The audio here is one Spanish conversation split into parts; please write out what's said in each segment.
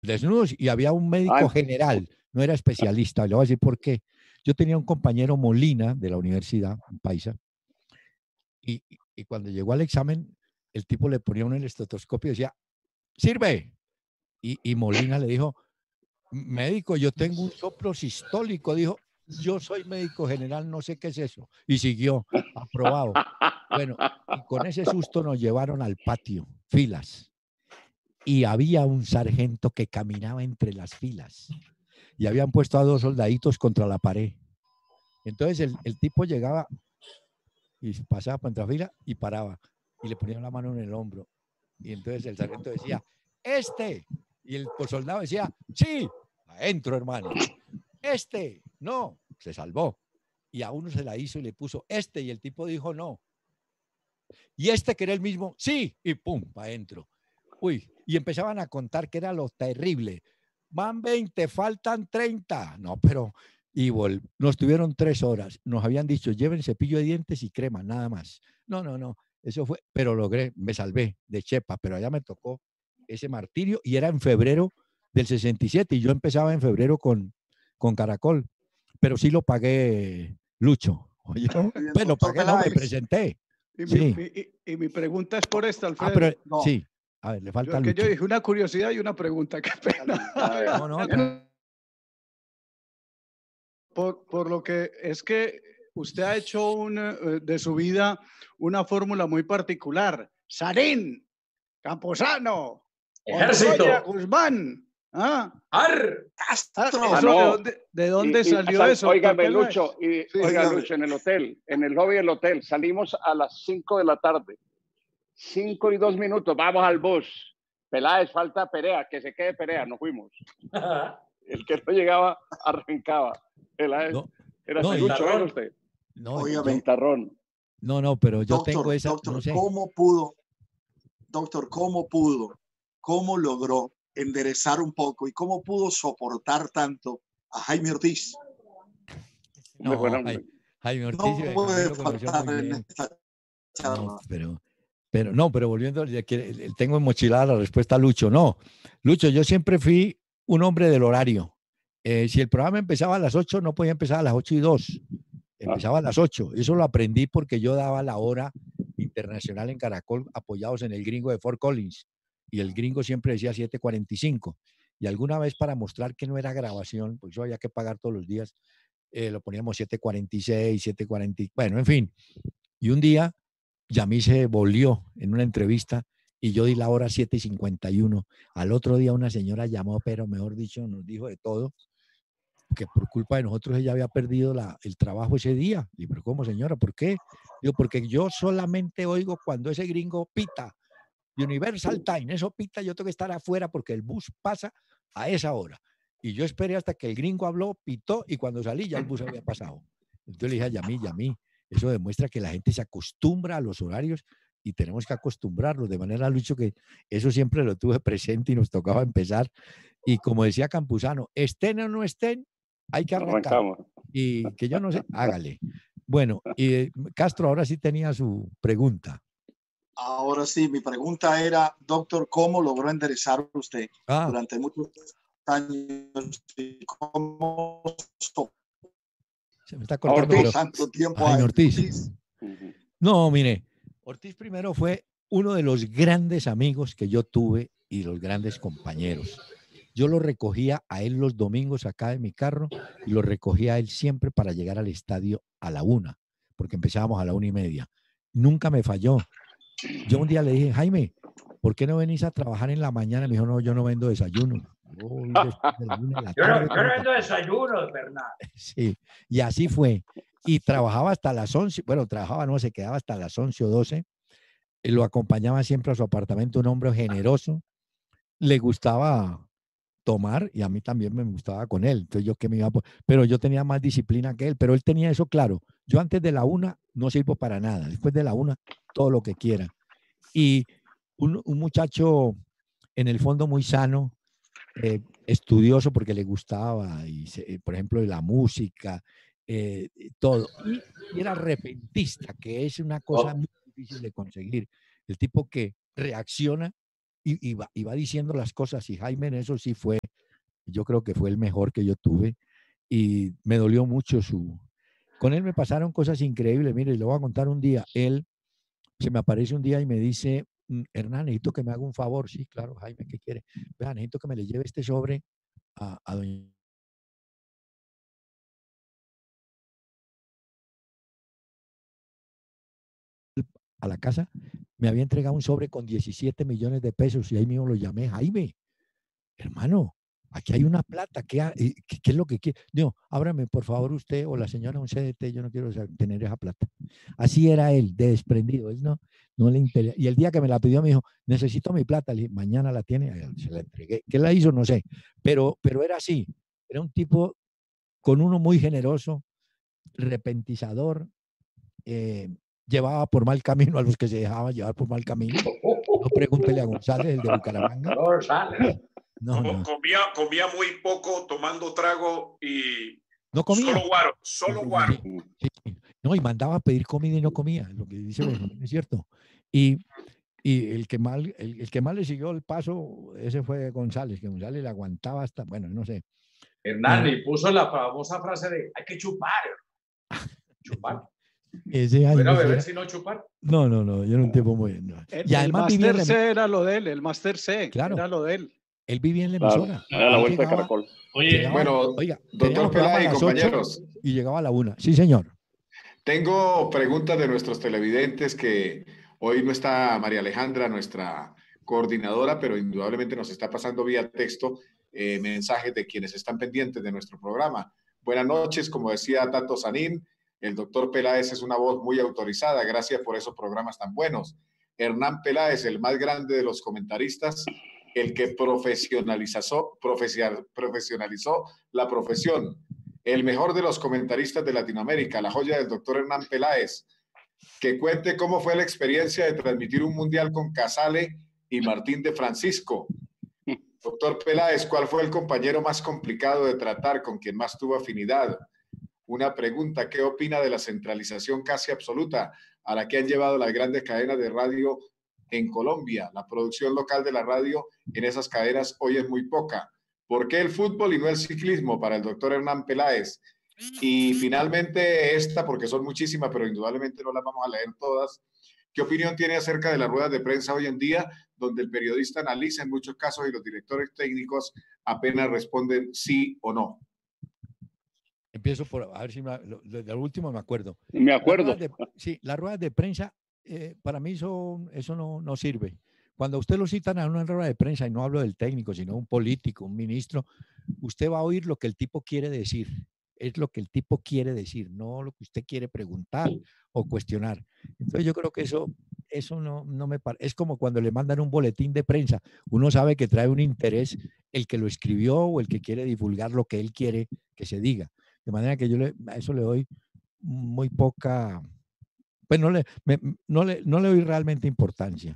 desnudos, y había un Ay, médico general, no era especialista. Le voy a decir por qué. Yo tenía un compañero Molina de la universidad, un paisa, y cuando llegó al examen, el tipo le ponía un estetoscopio y decía, sirve. Y Molina le dijo, médico, yo tengo un soplo sistólico. Dijo, yo soy médico general, no sé qué es eso. Y siguió, aprobado. Bueno, y con ese susto nos llevaron al patio, filas. Y había un sargento que caminaba entre las filas. Y habían puesto a 2 soldaditos contra la pared. Entonces el tipo llegaba y pasaba por entre la fila y paraba. Y le ponían la mano en el hombro. Y entonces el sargento decía, este. Y el soldado decía, sí, adentro, hermano. Este, no, se salvó. Y a uno se la hizo y le puso este, y el tipo dijo no. Y este que era el mismo, sí, y pum, para adentro. Uy, y empezaban a contar que era lo terrible. Van 20, faltan 30. No, pero, nos tuvieron 3 horas. Nos habían dicho, lleven cepillo de dientes y crema, nada más. No, no, no, eso fue, pero logré, me salvé de chepa, pero allá me tocó ese martirio y era en febrero del 67 y yo empezaba en febrero con Caracol, pero sí lo pagué, Lucho. Oye, Bien, pues lo doctor pagué, no, me Peláez. presenté. Y mi, Sí. y mi pregunta es por esto, Pero Alfredo. No, sí. A ver, le falta Que yo Lucho. dije una curiosidad y una pregunta, qué pena. No, no, Por lo que es que usted ha hecho de su vida una fórmula muy particular. Sarín, Camposano, Montoya, Ejército. Guzmán. ¿Ah? ¡Ar! Castro. ¿Eso no. de dónde salió Sal, eso, doctor óigame, Peláez? Lucho, Sí, oiga, dígame. Lucho, en el hotel, en el lobby del hotel, salimos a las 5 de la tarde. 5:02, vamos al bus. Peláez, falta Perea, que se quede Perea, nos fuimos. El que no llegaba, arrancaba. Peláez, no, era no, Lucho, venga usted. no, Óigame, Ventarrón. no, pero yo tengo doctor, esa, no doctor, sé. ¿cómo pudo, cómo logró enderezar un poco y cómo pudo soportar tanto a Jaime Ortiz? Hombre, buen No, hombre. Jaime Ortiz No y Benjamín puede lo conoció faltar muy en bien. esta No, charla. pero volviendo, ya que tengo enmochilada la respuesta a Lucho. No, Lucho, yo siempre fui un hombre del horario. Si el programa empezaba a las 8, no podía empezar a las 8:02. Empezaba a las 8. Eso lo aprendí porque yo daba la hora internacional en Caracol apoyados en el gringo de Fort Collins. Y el gringo siempre decía 7:45. Y alguna vez para mostrar que no era grabación, pues yo había que pagar todos los días, lo poníamos 7:46, 7:40. Bueno, en fin. Y un día Yamí se volvió en una entrevista y yo di la hora 7:51. Al otro día una señora llamó, pero mejor dicho, nos dijo de todo, que por culpa de nosotros ella había perdido el trabajo ese día. Y pero ¿cómo, señora? ¿Por qué? Digo, porque yo solamente oigo cuando ese gringo pita, Universal Time, eso pita, yo tengo que estar afuera porque el bus pasa a esa hora. Y yo esperé hasta que el gringo habló, pitó, y cuando salí ya el bus había pasado. Entonces le dije a Yamí, eso demuestra que la gente se acostumbra a los horarios y tenemos que acostumbrarlos. De manera, Lucho, que eso siempre lo tuve presente y nos tocaba empezar. Y como decía Campuzano, estén o no estén, hay que arrancar. Arrancamos. Y que yo no sé, hágale. Bueno, y Castro ahora sí tenía su pregunta. Ahora sí, mi pregunta era, doctor, ¿cómo logró enderezar usted durante muchos años y cómo se me está cortando, pero tanto tiempo Jaime a Ortiz. No, mire, Ortiz primero fue uno de los grandes amigos que yo tuve y los grandes compañeros. Yo lo recogía a él los domingos acá de mi carro y lo recogía a él siempre para llegar al estadio a la 1, porque empezábamos a la 1:30. Nunca me falló. Yo un día le dije, Jaime, ¿por qué no venís a trabajar en la mañana? Me dijo, no, yo no vendo desayuno. Yo voy después de la 1 de la tarde. Yo no vendo desayunos, Bernard. Sí, y así fue. Y trabajaba hasta las 11, bueno, trabajaba, no, se quedaba hasta las 11 o 12. Lo acompañaba siempre a su apartamento, un hombre generoso. Le gustaba tomar y a mí también me gustaba con él. Entonces yo que me iba, pero yo tenía más disciplina que él, pero él tenía eso claro. Yo antes de la 1 no sirvo para nada. Después de la 1, todo lo que quiera. Y un muchacho en el fondo muy sano, estudioso porque le gustaba, y por ejemplo, la música, todo. Y era repentista, que es una cosa muy difícil de conseguir. El tipo que reacciona iba diciendo las cosas, y Jaime en eso sí fue, yo creo que fue el mejor que yo tuve, y me dolió mucho con él me pasaron cosas increíbles. Mire, le voy a contar un día. Él se me aparece un día y me dice, Hernán, necesito que me haga un favor. Sí, claro, Jaime, ¿qué quiere? Vea, necesito que me le lleve este sobre a doña a la casa. Me había entregado un sobre con 17 millones de pesos y ahí mismo lo llamé, Jaime, hermano, aquí hay una plata, ¿qué es lo que quiere? Digo, ábrame por favor usted o la señora un CDT, yo no quiero tener esa plata. Así era él, de desprendido, él no le interesa. Y el día que me la pidió me dijo, necesito mi plata, le dije, mañana la tiene, se la entregué. ¿Qué la hizo? No sé, pero era así, era un tipo con uno muy generoso, repentizador, llevaba por mal camino a los que se dejaban llevar por mal camino. No pregúntele a González, el de Bucaramanga. No. Comía muy poco, tomando trago y no comía. Solo guaro. Sí. No, y mandaba a pedir comida y no comía, lo que dice Benjamín es cierto. Y el que más le siguió el paso, ese fue González, que González le aguantaba hasta, bueno, no sé. Hernán, y puso la famosa frase de hay que chupar. Chupar. Ese año ¿Bueno beber si no chupar? No, yo era un tipo muy... No. Y además Master C era lo de él, el Master C, claro, era lo de él. Él vivía en la emisora. Era la vuelta de Caracol. Oye, oiga, doctor Peláez y compañeros. Y llegaba a la 1. Sí, señor. Tengo preguntas de nuestros televidentes que hoy no está María Alejandra, nuestra coordinadora, pero indudablemente nos está pasando vía texto mensajes de quienes están pendientes de nuestro programa. Buenas noches, como decía Tato Sanín, el doctor Peláez es una voz muy autorizada, gracias por esos programas tan buenos. Hernán Peláez, el más grande de los comentaristas, el que profesionalizó la profesión, el mejor de los comentaristas de Latinoamérica, la joya del doctor Hernán Peláez, que cuente cómo fue la experiencia de transmitir un mundial con Casale y Martín de Francisco. Doctor Peláez, ¿cuál fue el compañero más complicado de tratar, con quien más tuvo afinidad? Una pregunta, ¿qué opina de la centralización casi absoluta a la que han llevado las grandes cadenas de radio en Colombia? La producción local de la radio en esas cadenas hoy es muy poca. ¿Por qué el fútbol y no el ciclismo para el doctor Hernán Peláez? Y finalmente esta, porque son muchísimas, pero indudablemente no las vamos a leer todas. ¿Qué opinión tiene acerca de las ruedas de prensa hoy en día, donde el periodista analiza en muchos casos y los directores técnicos apenas responden sí o no? Empiezo por, a ver si de lo último me acuerdo. Me acuerdo. Las ruedas de prensa, para mí eso no sirve. Cuando usted lo citan a una rueda de prensa, y no hablo del técnico, sino un político, un ministro, usted va a oír lo que el tipo quiere decir. Es lo que el tipo quiere decir, no lo que usted quiere preguntar o cuestionar. Entonces yo creo que eso no me parece. Es como cuando le mandan un boletín de prensa. Uno sabe que trae un interés el que lo escribió o el que quiere divulgar lo que él quiere que se diga. De manera que a eso le doy muy poca, pues no le doy realmente importancia.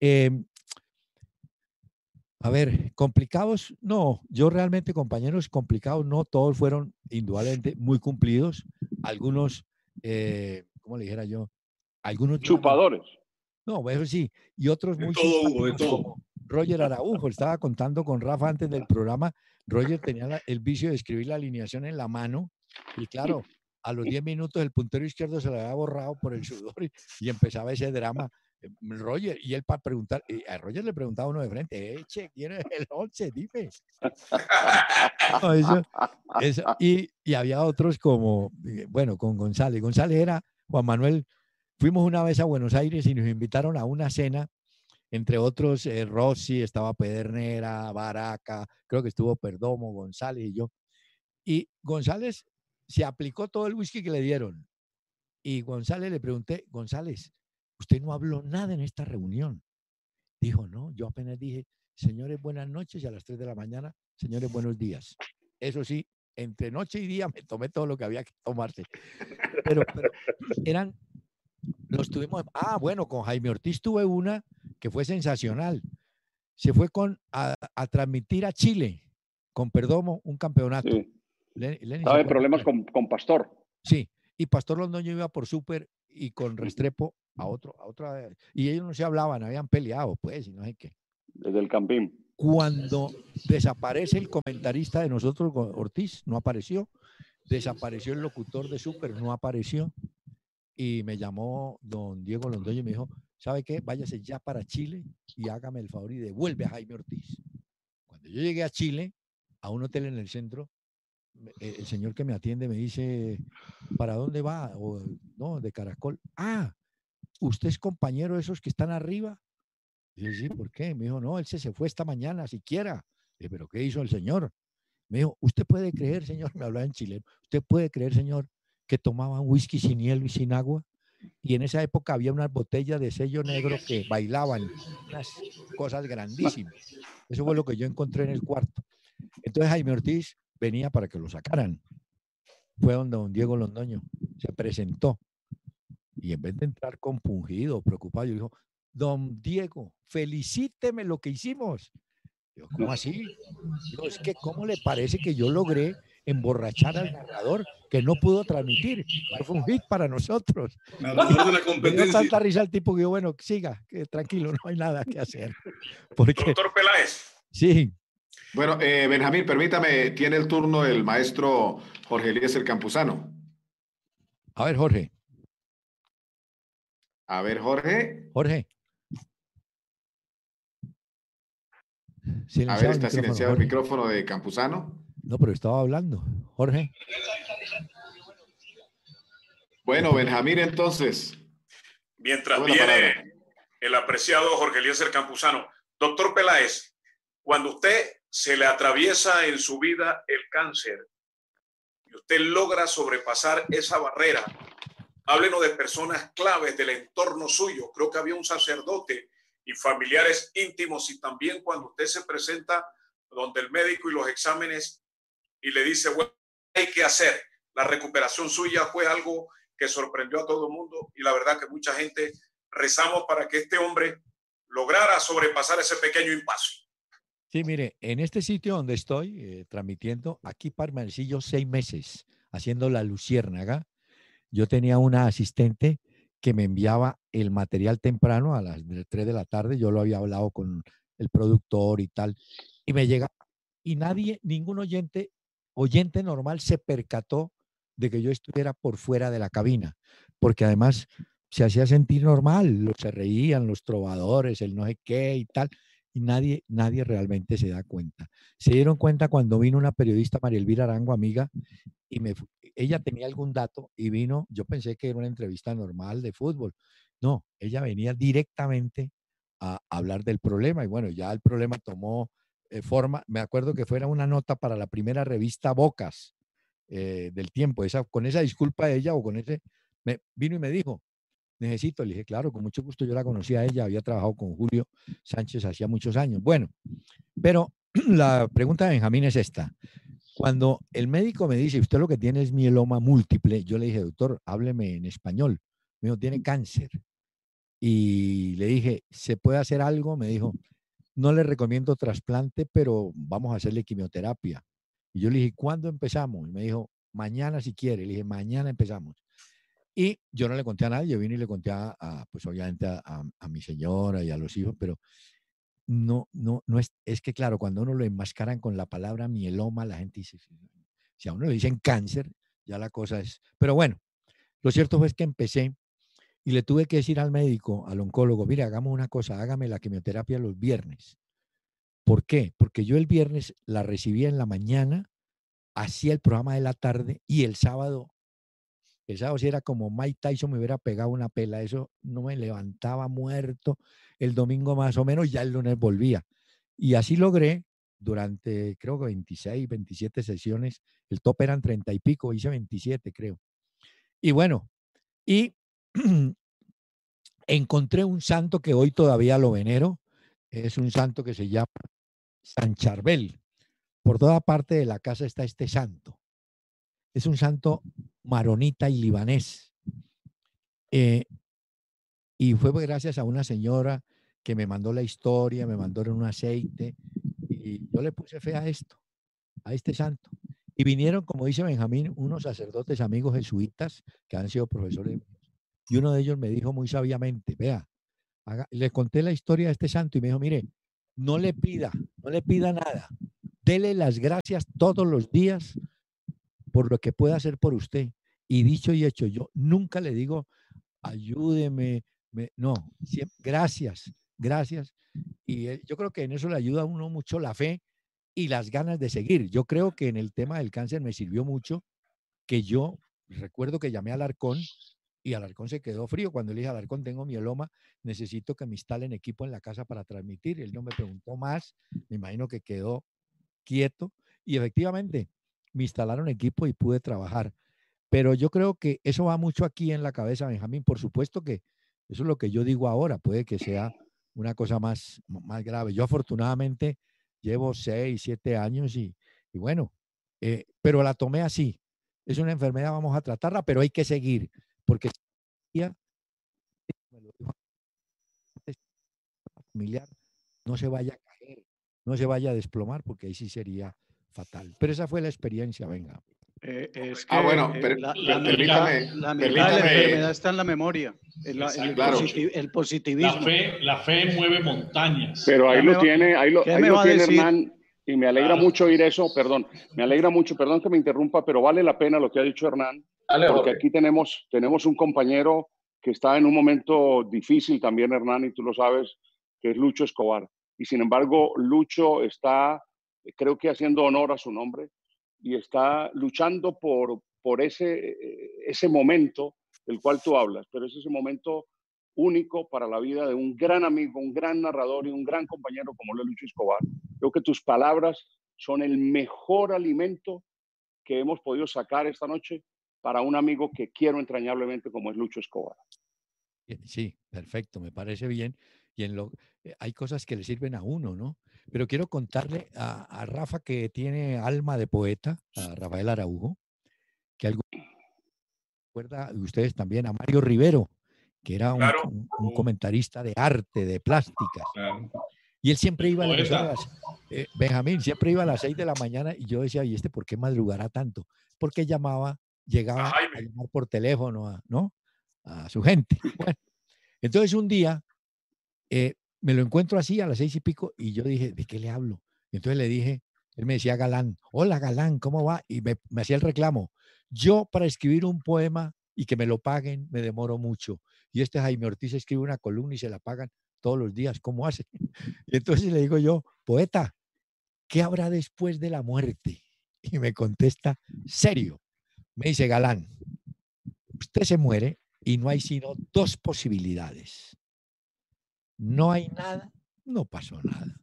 A ver, complicados, no, yo realmente compañeros complicados, no, todos fueron indudablemente muy cumplidos, algunos, ¿cómo le dijera yo? Algunos chupadores. No, eso sí, y otros muy simpáticos como Roger Araujo. Estaba contando con Rafa antes del programa. Roger tenía el vicio de escribir la alineación en la mano y claro, a los 10 minutos el puntero izquierdo se lo había borrado por el sudor y empezaba ese drama. Roger, y él para preguntar, y a Roger le preguntaba uno de frente, che, ¿quién es el 11? Dime. No, eso, y había otros como, bueno, con González. González era Juan Manuel. Fuimos una vez a Buenos Aires y nos invitaron a una cena, entre otros Rossi, estaba Pedernera, Baraca, creo que estuvo Perdomo, González y yo. Y González se aplicó todo el whisky que le dieron. Y González le pregunté, González, usted no habló nada en esta reunión. Dijo, no, yo apenas dije, señores, buenas noches, y a las 3 de la mañana, señores, buenos días. Eso sí, entre noche y día me tomé todo lo que había que tomarse. Pero eran... Los tuvimos, bueno, con Jaime Ortiz tuve una que fue sensacional. Se fue a transmitir a Chile, con Perdomo, un campeonato. Sí. Estaba en problemas con Pastor. Sí, y Pastor Londoño iba por Súper y con Restrepo a otra, y ellos no se hablaban, habían peleado, pues, y no sé qué. Desde el Campín. Cuando desaparece el comentarista de nosotros, Ortiz, no apareció. Desapareció el locutor de Super, no apareció. Y me llamó don Diego Londoño y me dijo, ¿sabe qué? Váyase ya para Chile y hágame el favor y devuelve a Jaime Ortiz. Cuando yo llegué a Chile, a un hotel en el centro, el señor que me atiende me dice, ¿para dónde va? O, no, de Caracol. Ah, ¿usted es compañero de esos que están arriba? Y yo, sí, ¿por qué? Me dijo, no, él se fue esta mañana, siquiera. Y dije, ¿pero qué hizo el señor? Me dijo, ¿usted puede creer, señor? Me hablaba en chileno. ¿Usted puede creer, señor, que tomaban whisky sin hielo y sin agua? Y en esa época había unas botellas de sello negro que bailaban, unas cosas grandísimas. Eso fue lo que yo encontré en el cuarto. Entonces Jaime Ortiz venía para que lo sacaran. Fue donde don Diego Londoño se presentó. Y en vez de entrar compungido, preocupado, yo dijo, don Diego, felicíteme lo que hicimos. Yo, ¿cómo así? Digo, es que ¿cómo le parece que yo logré emborrachar al narrador que no pudo transmitir? Eso fue un hit para nosotros. Narrador de la competencia. Me dio tanta risa el tipo que yo, bueno, siga, que tranquilo, no hay nada que hacer. Porque, doctor Peláez. Sí. Bueno, Benjamín, permítame, tiene el turno el maestro Jorge Eliezer Campuzano. A ver, Jorge. A ver, Jorge. Jorge. A ver, está silenciado el micrófono de Campuzano. No, pero estaba hablando. Jorge. Bueno, Benjamín, entonces. Mientras viene el apreciado Jorge Eliezer Campuzano. Doctor Peláez, cuando usted se le atraviesa en su vida el cáncer y usted logra sobrepasar esa barrera, háblenos de personas claves del entorno suyo. Creo que había un sacerdote y familiares íntimos, y también cuando usted se presenta donde el médico y los exámenes y le dice, bueno, hay que hacer. La recuperación suya fue algo que sorprendió a todo el mundo, y la verdad que mucha gente rezamos para que este hombre lograra sobrepasar ese pequeño impasse. Sí, mire, en este sitio donde estoy transmitiendo, aquí permanecí yo 6 meses haciendo La Luciérnaga. Yo tenía una asistente que me enviaba el material temprano a las 3 de la tarde. Yo lo había hablado con el productor y tal, y me llega, y nadie, ningún oyente normal se percató de que yo estuviera por fuera de la cabina, porque además se hacía sentir normal, se reían los trovadores, el no sé qué y tal, y nadie realmente se da cuenta. Se dieron cuenta cuando vino una periodista, María Elvira Arango, amiga, y ella tenía algún dato y vino. Yo pensé que era una entrevista normal de fútbol. No, ella venía directamente a hablar del problema, y bueno, ya el problema tomó forma. Me acuerdo que fuera una nota para la primera revista Bocas del tiempo. Con esa disculpa de ella, o con ese, vino y me dijo, necesito. Le dije, claro, con mucho gusto. Yo la conocía a ella, había trabajado con Julio Sánchez hacía muchos años. Bueno, pero la pregunta de Benjamín es esta. Cuando el médico me dice, usted lo que tiene es mieloma múltiple, yo le dije, doctor, hábleme en español. Me dijo, tiene cáncer. Y le dije, ¿se puede hacer algo? Me dijo, no le recomiendo trasplante, pero vamos a hacerle quimioterapia. Y yo le dije, ¿cuándo empezamos? Y me dijo, mañana si quiere. Le dije, mañana empezamos. Y yo no le conté a nadie, yo vine y le conté pues obviamente a mi señora y a los hijos, pero no es que claro, cuando uno lo enmascaran con la palabra mieloma, la gente dice, si a uno le dicen cáncer, ya la cosa es. Pero bueno, lo cierto fue que empecé y le tuve que decir al médico, al oncólogo, mire, hagamos una cosa, hágame la quimioterapia los viernes. ¿Por qué? Porque yo el viernes la recibía en la mañana, hacía el programa de la tarde, y el sábado sí era como Mike Tyson me hubiera pegado una pela, eso no me levantaba muerto. El domingo más o menos, ya el lunes volvía. Y así logré durante, creo que 26, 27 sesiones, el top eran 30 y pico, hice 27, creo. Y bueno, y encontré un santo que hoy todavía lo venero, es un santo que se llama San Charbel. Por toda parte de la casa está este santo. Es un santo maronita y libanés. Y fue gracias a una señora que me mandó la historia, me mandó un aceite, y yo le puse fe a esto, a este santo. Y vinieron, como dice Benjamín, unos sacerdotes amigos jesuitas que han sido profesores, y uno de ellos me dijo muy sabiamente, vea, le conté la historia de este santo y me dijo, mire, no le pida nada. Dele las gracias todos los días por lo que pueda hacer por usted. Y dicho y hecho, yo nunca le digo, ayúdeme, no, siempre, gracias. Y yo creo que en eso le ayuda a uno mucho la fe y las ganas de seguir. Yo creo que en el tema del cáncer me sirvió mucho que yo recuerdo que llamé a Alarcón y Alarcón se quedó frío cuando le dije, Alarcón, tengo mieloma, necesito que me instalen equipo en la casa para transmitir. Él no me preguntó más, me imagino que quedó quieto y efectivamente me instalaron equipo y pude trabajar. Pero yo creo que eso va mucho aquí en la cabeza, Benjamín. Por supuesto que eso es lo que yo digo ahora, puede que sea una cosa más grave. Yo afortunadamente llevo 6, 7 años y bueno, pero la tomé así. Es una enfermedad, vamos a tratarla, pero hay que seguir, porque familiar no se vaya a caer, no se vaya a desplomar, porque ahí sí sería fatal. Pero esa fue la experiencia, venga. Es que bueno, la mitad de la enfermedad está en la memoria, el positivismo. La fe mueve montañas. Pero ahí lo tiene Hernán, y me alegra mucho oír eso, perdón que me interrumpa, pero vale la pena lo que ha dicho Hernán, porque aquí tenemos un compañero que está en un momento difícil también, Hernán, y tú lo sabes, que es Lucho Escobar. Y sin embargo, Lucho está, creo que haciendo honor a su nombre, y está luchando por ese momento del cual tú hablas, pero es ese momento único para la vida de un gran amigo, un gran narrador y un gran compañero como lo es Lucho Escobar. Creo que tus palabras son el mejor alimento que hemos podido sacar esta noche para un amigo que quiero entrañablemente como es Lucho Escobar. Sí, perfecto, me parece bien. Y hay cosas que le sirven a uno, ¿no? Pero quiero contarle a Rafa, que tiene alma de poeta, a Rafael Araujo, que algo recuerda ustedes también a Mario Rivero, que era un comentarista de arte, de plásticas. Claro. Y él siempre iba a la emisora, Benjamín, siempre iba a las 6 de la mañana y yo decía, ¿y este por qué madrugará tanto? Porque llegaba a llamar por teléfono, ¿no? A su gente. Bueno, entonces un día me lo encuentro así a las 6 y pico y yo dije, ¿de qué le hablo? Y entonces le dije, él me decía Galán, hola Galán, ¿cómo va? Y me hacía el reclamo. Yo para escribir un poema y que me lo paguen me demoro mucho. Y este Jaime Ortiz escribe una columna y se la pagan todos los días, ¿cómo hace? Y entonces le digo yo, poeta, ¿qué habrá después de la muerte? Y me contesta, serio. Me dice, Galán, usted se muere y no hay sino 2 posibilidades. No hay nada, no pasó nada.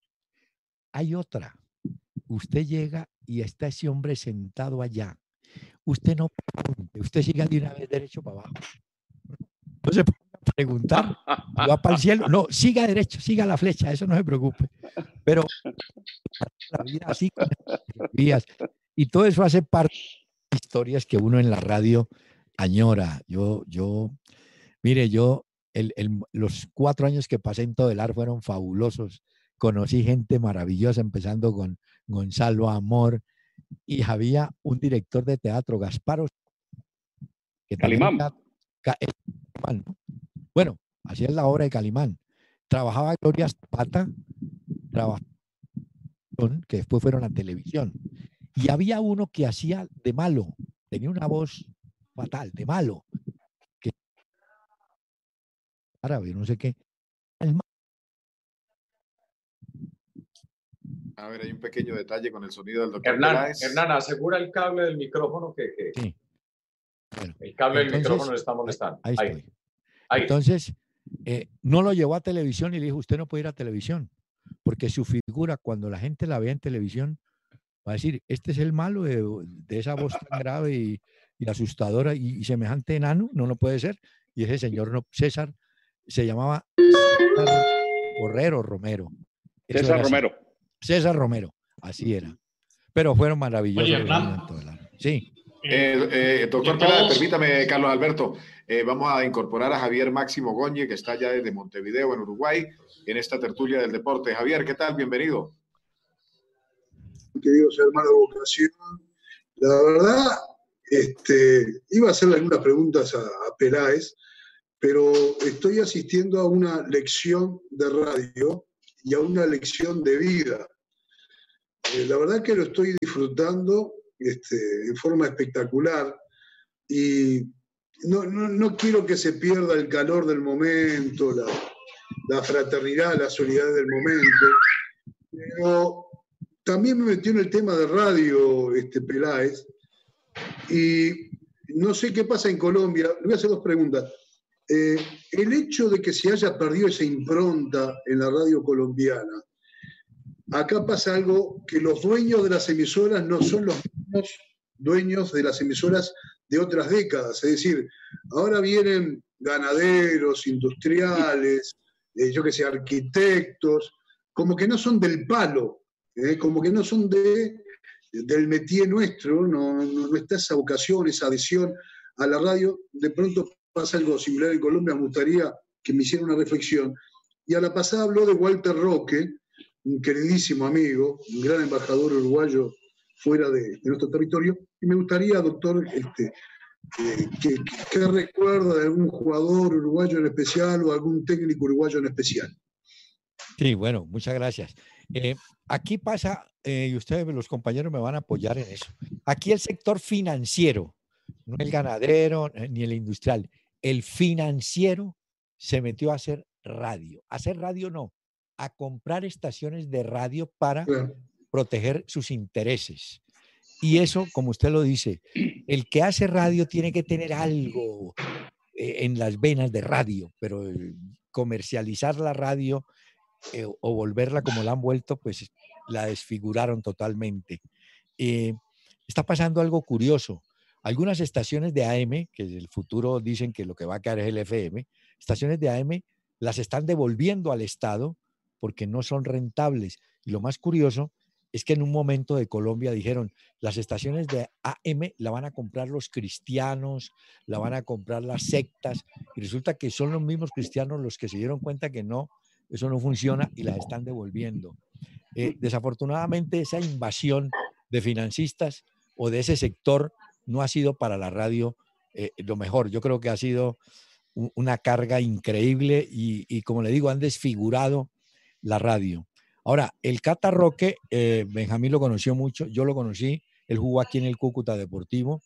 Hay otra. Usted llega y está ese hombre sentado allá. Usted no pregunte, usted siga de una vez derecho para abajo. No se puede preguntar, va para el cielo. No, siga derecho, siga la flecha, eso no se preocupe. Pero la vida así, y todo eso hace parte de historias que uno en la radio añora. Mire, los 4 años que pasé en Todelar fueron fabulosos. Conocí gente maravillosa, empezando con Gonzalo Amor, y había un director de teatro, Gasparo, que Calimán. Bueno, hacía la obra de Calimán. Trabajaba Gloria Zapata, que después fueron a televisión. Y había uno que hacía de malo, tenía una voz fatal, de malo. Que árabe, no sé qué. A ver, hay un pequeño detalle con el sonido del doctor Hernán, asegura el cable del micrófono que sí. Bueno, el cable del micrófono le está molestando. Ahí estoy. Entonces, no lo llevó a televisión y le dijo, usted no puede ir a televisión, porque su figura, cuando la gente la vea en televisión, va a decir, este es el malo de esa voz tan grave y asustadora y semejante enano, no lo puede ser. Y ese señor César se llamaba César Romero. César Romero, así era. Pero fueron maravillosos. Oye, Hernán, sí. Doctor Peláez, permítame, Carlos Alberto, vamos a incorporar a Javier Máximo Goñi, que está ya desde Montevideo, en Uruguay, en esta tertulia del deporte. Javier, ¿qué tal? Bienvenido. Queridos hermanos de vocación, la verdad, iba a hacerle algunas preguntas a Peláez, pero estoy asistiendo a una lección de radio y a una lección de vida. La verdad que lo estoy disfrutando en forma espectacular y no quiero que se pierda el calor del momento, la fraternidad, la solidaridad del momento, pero también me metió en el tema de radio Peláez, y no sé qué pasa en Colombia. Le voy a hacer dos preguntas. El hecho de que se haya perdido esa impronta en la radio colombiana, acá pasa algo, que los dueños de las emisoras no son los mismos dueños de las emisoras de otras décadas. Es decir, ahora vienen ganaderos, industriales, yo que sé, arquitectos, como que no son del palo, como que no son del métier nuestro, no está esa vocación, esa adhesión a la radio. De pronto pasa algo similar en Colombia. Me gustaría que me hiciera una reflexión. Y a la pasada habló de Walter Roque, un queridísimo amigo, un gran embajador uruguayo fuera de nuestro territorio, y me gustaría, doctor, que recuerda de algún jugador uruguayo en especial o algún técnico uruguayo en especial. Sí, bueno, muchas gracias. Aquí pasa, y ustedes, los compañeros, me van a apoyar en eso. Aquí el sector financiero, no el ganadero ni el industrial, el financiero se metió a hacer radio. A hacer radio no, a comprar estaciones de radio para proteger sus intereses. Y eso, como usted lo dice, el que hace radio tiene que tener algo en las venas de radio, pero comercializar la radio o volverla como la han vuelto, pues la desfiguraron totalmente. Está pasando algo curioso. Algunas estaciones de AM, que en el futuro dicen que lo que va a caer es el FM, estaciones de AM las están devolviendo al Estado porque no son rentables. Y lo más curioso es que en un momento de Colombia dijeron, las estaciones de AM la van a comprar los cristianos, la van a comprar las sectas, y resulta que son los mismos cristianos los que se dieron cuenta que no, eso no funciona y las están devolviendo. Desafortunadamente, esa invasión de financistas o de ese sector no ha sido para la radio lo mejor. Yo creo que ha sido una carga increíble y como le digo, han desfigurado la radio. Ahora, el Cata Roque, Benjamín lo conoció mucho, yo lo conocí, él jugó aquí en el Cúcuta Deportivo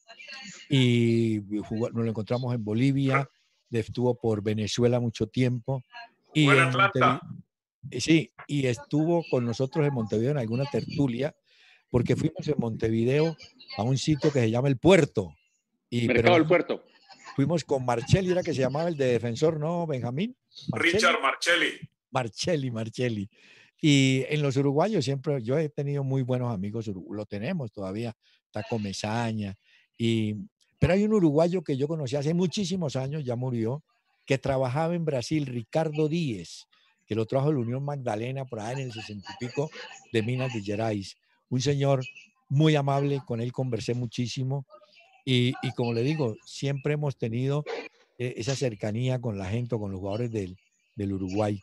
y nos lo encontramos en Bolivia, estuvo por Venezuela mucho tiempo. Y en Montevideo, sí, y estuvo con nosotros en Montevideo en alguna tertulia, porque fuimos en Montevideo a un sitio que se llama El Puerto. Mercado del Puerto. Fuimos con Marcelli, era que se llamaba el de defensor, ¿no, Benjamín? Richard Marcelli. Marcelli. Y en los uruguayos siempre, yo he tenido muy buenos amigos, lo tenemos todavía, está Comesaña. Pero hay un uruguayo que yo conocí hace muchísimos años, ya murió, que trabajaba en Brasil, Ricardo Díez, que lo trajo de la Unión Magdalena por ahí en el 60 y pico de Minas de Gerais. Un señor muy amable, con él conversé muchísimo y como le digo, siempre hemos tenido esa cercanía con la gente, con los jugadores del Uruguay.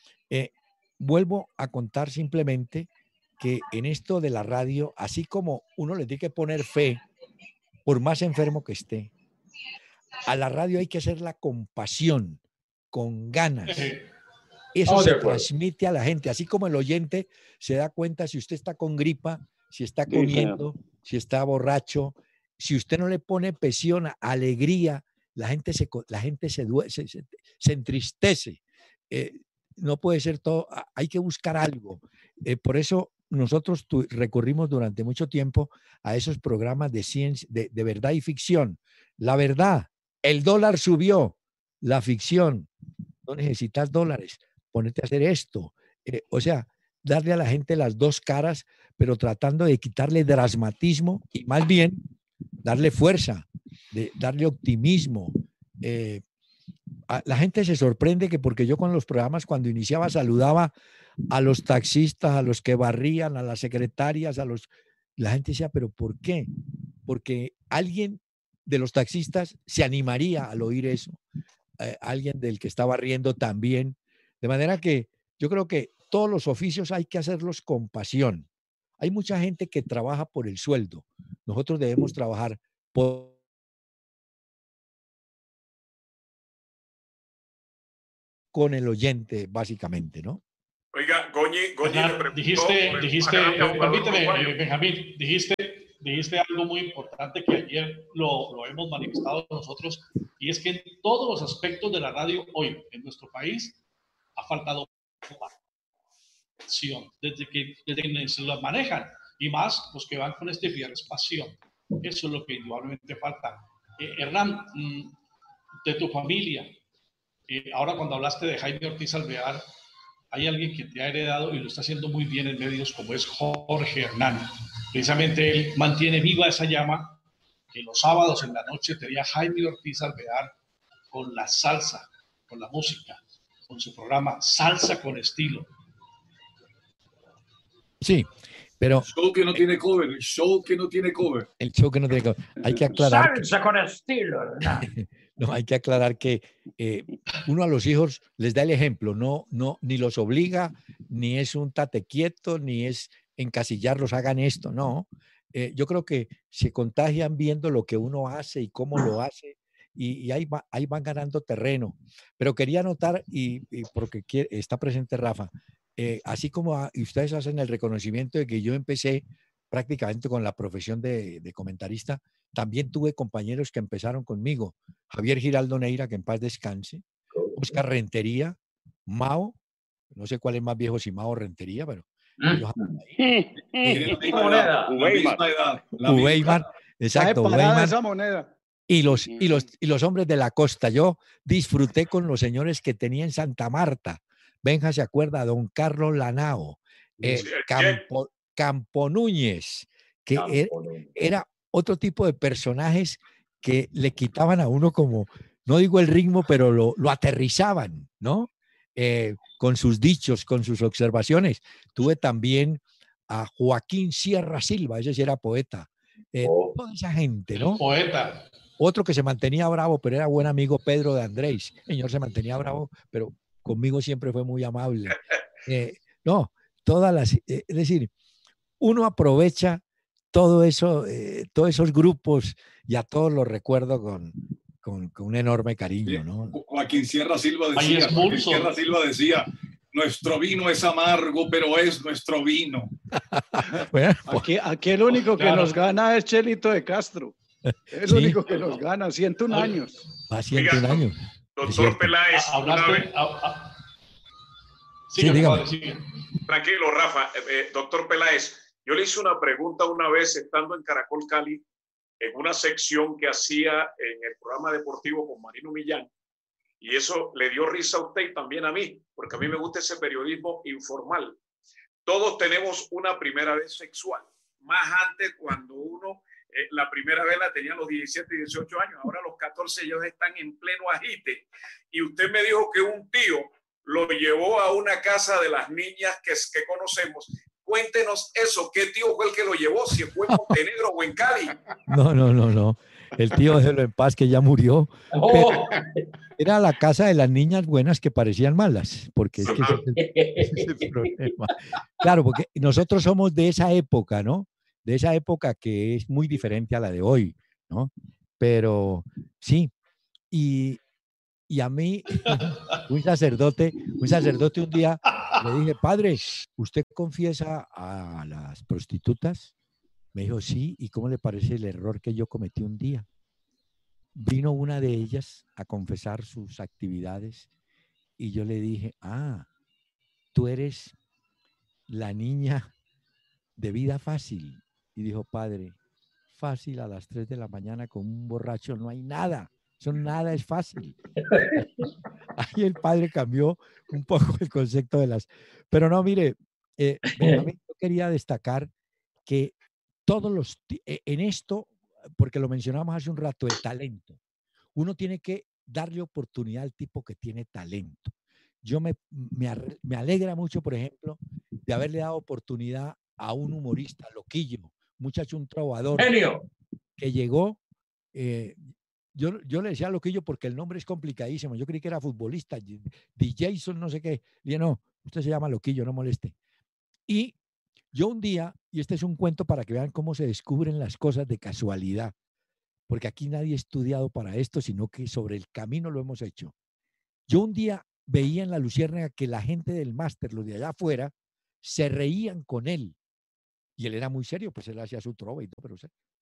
Vuelvo a contar simplemente que en esto de la radio, así como uno le tiene que poner fe, por más enfermo que esté, a la radio hay que hacerla con pasión, con ganas. Eso se transmite a la gente, así como el oyente se da cuenta si usted está con gripa, si está comiendo, si está borracho, si usted no le pone pasión, alegría, la gente se entristece. No puede ser todo, hay que buscar algo. Por eso nosotros recurrimos durante mucho tiempo a esos programas de ciencia, de verdad y ficción. La verdad, el dólar subió, la ficción, no necesitas dólares, ponerte a hacer esto. O sea, darle a la gente las dos caras, pero tratando de quitarle dramatismo y más bien darle fuerza, darle optimismo. La gente se sorprende que porque yo con los programas cuando iniciaba saludaba a los taxistas, a los que barrían, a las secretarias, la gente decía, ¿pero por qué? Porque alguien de los taxistas se animaría al oír eso, alguien del que está barriendo también, de manera que yo creo que todos los oficios hay que hacerlos con pasión. Hay mucha gente que trabaja por el sueldo, nosotros debemos trabajar con el oyente, básicamente, ¿no? Oiga, Goñi le preguntó permíteme, Benjamín, dijiste algo muy importante que ayer lo hemos manifestado nosotros, y es que en todos los aspectos de la radio hoy en nuestro país ha faltado pasión, desde que se la manejan, y más los que van con este fierro, es pasión. Eso es lo que indudablemente falta. Hernán, de tu familia, ahora cuando hablaste de Jaime Ortiz Alvear, hay alguien que te ha heredado y lo está haciendo muy bien en medios, como es Jorge Hernán. Precisamente él mantiene viva esa llama que los sábados en la noche tenía Jaime Ortiz Alvear con la salsa, con la música, con su programa Salsa con Estilo. Sí, pero... El show que no tiene cover, el show que no tiene cover. El show que no tiene cover. Hay que aclarar... Salsa con estilo, ¿verdad? No, hay que aclarar que uno a los hijos les da el ejemplo, no, ni los obliga, ni es un tate quieto, ni es encasillarlos, hagan esto, no. Yo creo que se contagian viendo lo que uno hace y cómo lo hace, y ahí van ganando terreno. Pero quería anotar, y porque está presente Rafa, así como ustedes hacen el reconocimiento de que yo empecé prácticamente con la profesión de comentarista, también tuve compañeros que empezaron conmigo. Javier Giraldo Neira, que en paz descanse, Oscar Rentería, Mao, no sé cuál es más viejo, si Mao o Rentería, pero Uweimar, exacto, Uweimar, esa moneda. y los hombres de la costa. Yo disfruté con los señores que tenía en Santa Marta. Benja se acuerda, don Carlos Lanao, Campo Núñez, que era otro tipo de personajes que le quitaban a uno como, no digo el ritmo, pero lo aterrizaban, ¿no? Con sus dichos, con sus observaciones. Tuve también a Joaquín Sierra Silva, ese sí era poeta. Toda esa gente, ¿no? Poeta. Otro que se mantenía bravo, pero era buen amigo, Pedro de Andrés. El señor se mantenía bravo, pero conmigo siempre fue muy amable. No, es decir, uno aprovecha todo eso, todos esos grupos, y a todos los recuerdo con un enorme cariño, ¿no? Joaquín Sierra Silva decía, nuestro vino es amargo, pero es nuestro vino. Bueno, aquí el único que nos gana es Chelito de Castro. Es el único que nos gana, 101 años. Va 101 años. Doctor Peláez, sí, dígame. Tranquilo, Rafa. Doctor Peláez, yo le hice una pregunta una vez estando en Caracol Cali, en una sección que hacía en el programa deportivo con Marino Millán, y eso le dio risa a usted y también a mí, porque a mí me gusta ese periodismo informal. Todos tenemos una primera vez sexual, más antes cuando uno la primera vez la tenía a los 17 y 18 años, ahora a los 14 ellos están en pleno agite, y usted me dijo que un tío lo llevó a una casa de las niñas que conocemos. Cuéntenos eso, ¿qué tío fue el que lo llevó? Si fue en Montenegro o en Cali. No. El tío, déjelo en paz, que ya murió. Era la casa de las niñas buenas que parecían malas, porque es que ese es el problema. Claro, porque nosotros somos de esa época, ¿no? De esa época que es muy diferente a la de hoy, ¿no? Pero sí, y a mí, un sacerdote un día le dije, padre, ¿usted confiesa a las prostitutas? Me dijo, sí. ¿Y cómo le parece el error que yo cometí un día? Vino una de ellas a confesar sus actividades y yo le dije, tú eres la niña de vida fácil. Y dijo, padre, fácil a las 3 de la mañana con un borracho no hay nada. Eso nada es fácil. Ahí el padre cambió un poco el concepto de las... Pero no, mire, yo quería destacar que en esto, porque lo mencionamos hace un rato, el talento. Uno tiene que darle oportunidad al tipo que tiene talento. Yo me alegra mucho, por ejemplo, de haberle dado oportunidad a un humorista, Loquillo, muchacho, un trovador, genio, que llegó... Yo le decía a Loquillo porque el nombre es complicadísimo. Yo creí que era futbolista, DJson, no sé qué. Le dije, no, usted se llama Loquillo, no moleste. Y yo un día, y este es un cuento para que vean cómo se descubren las cosas de casualidad, porque aquí nadie ha estudiado para esto, sino que sobre el camino lo hemos hecho. Yo un día veía en La Luciérnaga que la gente del máster, los de allá afuera, se reían con él. Y él era muy serio, pues él hacía su trova y todo, pero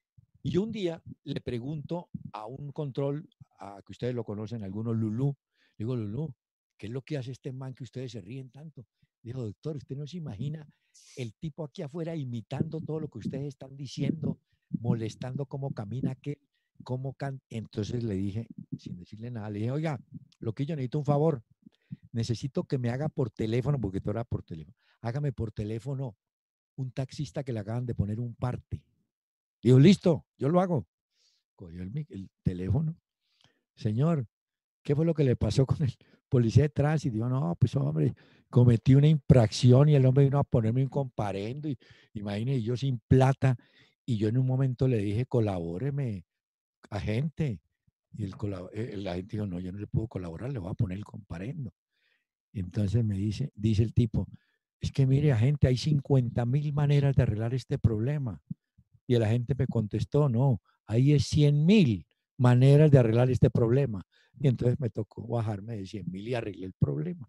y yo un día le pregunto a un control, que ustedes lo conocen, algunos, Lulú, le digo, Lulú, ¿qué es lo que hace este man que ustedes se ríen tanto? Dijo, doctor, usted no se imagina el tipo aquí afuera imitando todo lo que ustedes están diciendo, molestando cómo camina aquel, cómo canta. Entonces le dije, sin decirle nada, le dije, oiga, lo que yo necesito un favor, necesito que me haga por teléfono, porque todo era por teléfono, hágame por teléfono un taxista que le acaban de poner un parte. Dijo, listo, yo lo hago. Cogió el teléfono. Señor, ¿qué fue lo que le pasó con el policía de tránsito? Dijo, no, pues hombre, cometí una infracción y el hombre vino a ponerme un comparendo. Y imagínese, yo sin plata. Y yo en un momento le dije, colabóreme, agente. Y el agente dijo, no, yo no le puedo colaborar, le voy a poner el comparendo. Y entonces me dice el tipo, es que mire, agente, hay 50.000 maneras de arreglar este problema. Y el agente me contestó, no, ahí es 100.000 maneras de arreglar este problema. Y entonces me tocó bajarme de 100.000 y arreglé el problema.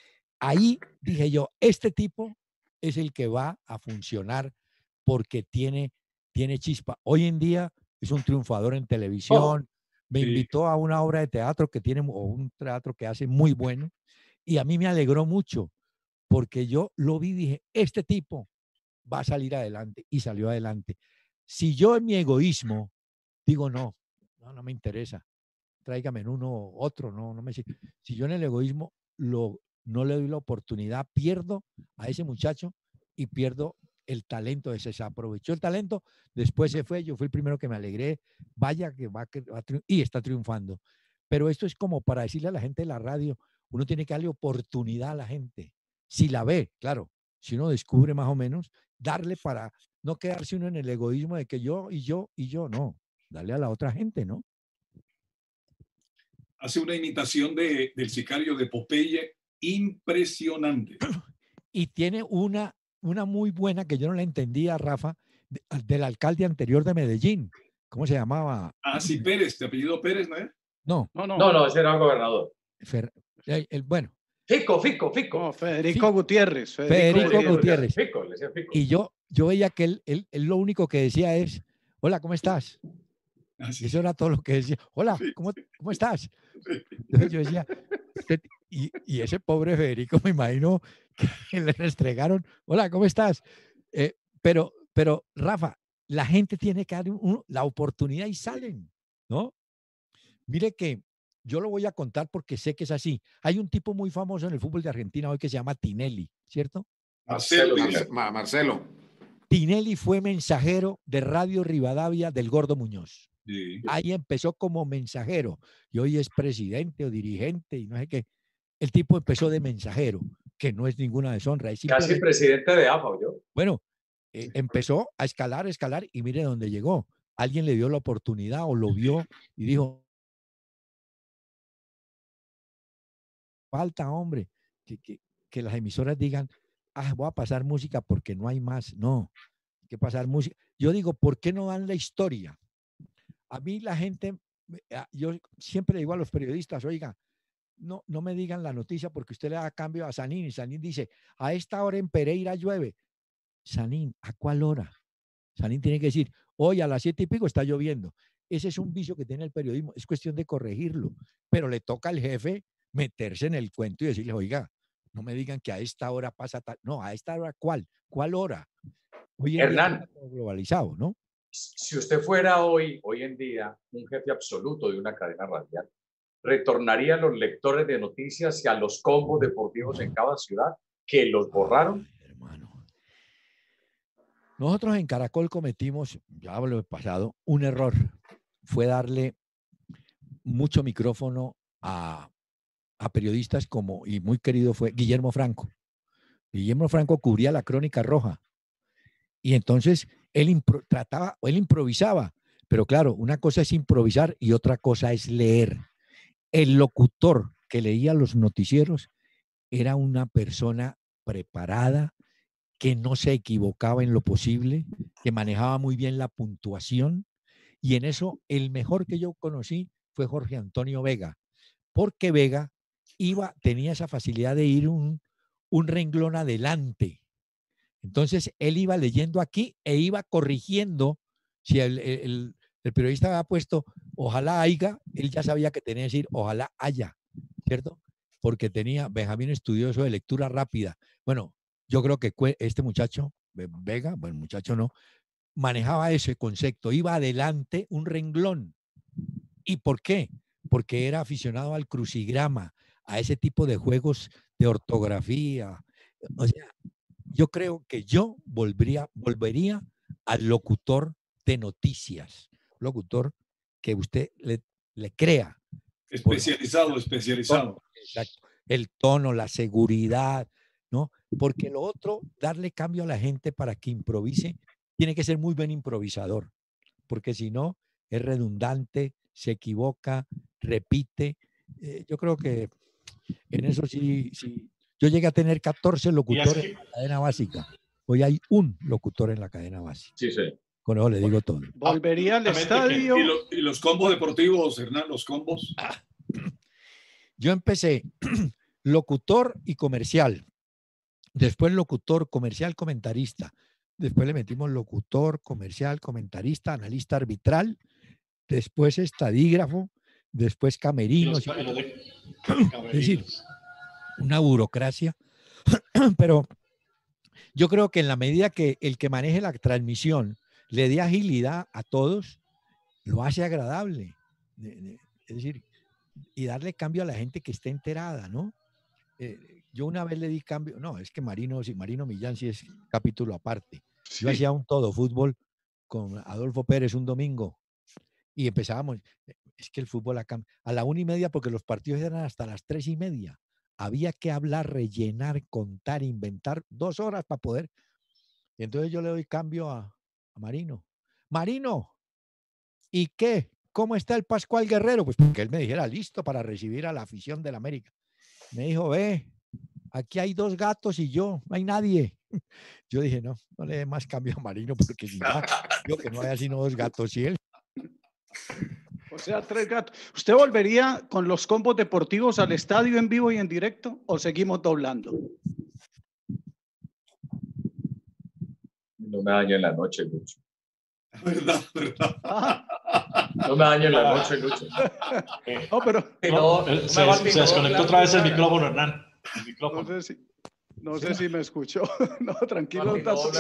Ahí dije yo, este tipo es el que va a funcionar porque tiene chispa. Hoy en día es un triunfador en televisión. Me invitó a una obra de teatro que tiene, o un teatro que hace muy bueno. Y a mí me alegró mucho porque yo lo vi y dije, este tipo va a salir adelante, y salió adelante. Si yo en mi egoísmo digo, no me interesa, tráigame en uno otro, no me sirve. Si yo en el egoísmo no le doy la oportunidad, pierdo a ese muchacho y pierdo el talento de ese. Se aprovechó el talento, después se fue, yo fui el primero que me alegré, vaya que va y está triunfando. Pero esto es como para decirle a la gente de la radio, uno tiene que darle oportunidad a la gente. Si la ve, claro, si uno descubre más o menos, darle para no quedarse uno en el egoísmo de que yo, no, darle a la otra gente, ¿no? Hace una imitación del sicario de Popeye impresionante. Y tiene una muy buena que yo no la entendía, Rafa, del alcalde anterior de Medellín. ¿Cómo se llamaba? Ah, sí, Pérez, ¿te apellido Pérez, no es? No, ese era el gobernador. Bueno. Fico. No, Federico Gutiérrez. Federico Gutiérrez. Fico, le decía Fico. Y yo veía que él lo único que decía es, hola, ¿cómo estás? Sí. Eso era todo lo que decía. Hola, ¿cómo estás? Entonces yo decía, y ese pobre Federico, me imagino que le restregaron, hola, ¿cómo estás? Pero Rafa, la gente tiene que dar la oportunidad y salen, ¿no? Mire que yo lo voy a contar porque sé que es así. Hay un tipo muy famoso en el fútbol de Argentina hoy que se llama Tinelli, ¿cierto? Marcelo. Tinelli fue mensajero de Radio Rivadavia del Gordo Muñoz. Sí. Ahí empezó como mensajero y hoy es presidente o dirigente y no sé qué. El tipo empezó de mensajero, que no es ninguna deshonra. Es casi presidente de AFA, yo. Bueno, empezó a escalar y mire dónde llegó. Alguien le dio la oportunidad o lo vio y dijo, falta, hombre, que las emisoras digan, voy a pasar música porque no hay más. No, hay que pasar música. Yo digo, ¿por qué no dan la historia? A mí la gente, yo siempre digo a los periodistas, oiga, no me digan la noticia porque usted le da cambio a Sanín y Sanín dice, a esta hora en Pereira llueve. Sanín, ¿a cuál hora? Sanín tiene que decir, hoy a las 7:00 está lloviendo. Ese es un vicio que tiene el periodismo, es cuestión de corregirlo, pero le toca al jefe meterse en el cuento y decirle, oiga, no me digan que a esta hora pasa tal. No, a esta hora, ¿cuál hora? Hoy en Hernán, día está globalizado, ¿no? Si usted fuera hoy en día un jefe absoluto de una cadena radial, ¿retornaría a los lectores de noticias y a los combos deportivos en cada ciudad que los borraron? Hermano. Nosotros en Caracol cometimos, ya hablo del pasado, un error. Fue darle mucho micrófono a periodistas y muy querido fue Guillermo Franco. Guillermo Franco cubría la Crónica Roja. Y entonces él improvisaba. Pero claro, una cosa es improvisar y otra cosa es leer. El locutor que leía los noticieros era una persona preparada, que no se equivocaba en lo posible, que manejaba muy bien la puntuación. Y en eso el mejor que yo conocí fue Jorge Antonio Vega, porque Vega tenía esa facilidad de ir un renglón adelante Entonces, él iba leyendo aquí e iba corrigiendo. Si el periodista había puesto, ojalá haya, él ya sabía que tenía que decir, ojalá haya, ¿cierto? Porque tenía, Benjamín estudió eso de lectura rápida. Bueno, yo creo que este muchacho, Vega, bueno, muchacho no, manejaba ese concepto, iba adelante un renglón. ¿Y por qué? Porque era aficionado al crucigrama, a ese tipo de juegos de ortografía. O sea, yo creo que yo volvería al locutor de noticias, locutor que usted le crea. Especializado. Exacto. El tono, la seguridad, ¿no? Porque lo otro, darle cambio a la gente para que improvise, tiene que ser muy buen improvisador, porque si no, es redundante, se equivoca, repite. Yo creo que en eso sí. Yo llegué a tener 14 locutores en la cadena básica. Hoy hay un locutor en la cadena básica. Sí, sí. Con eso le digo todo. Volvería al estadio. ¿Y los combos deportivos, Hernán, los combos? Yo empecé locutor y comercial. Después locutor, comercial, comentarista. Después le metimos locutor, comercial, comentarista, analista arbitral. Después estadígrafo. Después camerinos. Es decir, una burocracia. Pero yo creo que en la medida que el que maneje la transmisión le dé agilidad a todos, lo hace agradable. Es decir, y darle cambio a la gente que esté enterada, ¿no? Yo una vez le di cambio, no, es que Marino Millán sí es capítulo aparte. Sí. Yo hacía un todo fútbol con Adolfo Pérez un domingo y empezábamos, es que el fútbol a la 1:30 porque los partidos eran hasta las 3:30. Había que hablar, rellenar, contar, inventar 2 horas para poder. Y entonces yo le doy cambio a Marino. Marino, ¿y qué? ¿Cómo está el Pascual Guerrero? Pues porque él me dijera, listo para recibir a la afición del América. Me dijo, ve, aquí hay 2 gatos y yo, no hay nadie. Yo dije, no le dé más cambio a Marino porque si no, yo que no haya sino 2 gatos y él. O sea, 3 gatos. ¿Usted volvería con los combos deportivos al estadio en vivo y en directo o seguimos doblando? No me dañe la noche, Lucho. ¿Verdad? No me dañe la noche, Lucho. No, pero... se desconectó otra vez el micrófono, Hernán. El micrófono. No sé si me escuchó. No, tranquilo.